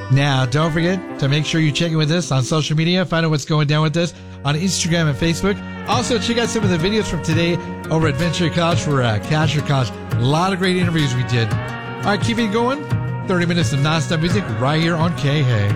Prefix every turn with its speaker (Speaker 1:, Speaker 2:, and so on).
Speaker 1: Now, don't forget to make sure you check in with us on social media. Find out what's going down with us on Instagram and Facebook. Also, check out some of the videos from today over at Ventura College for Casher College. A lot of great interviews we did. All right, keep it going. 30 minutes of nonstop music right here on K-Hay.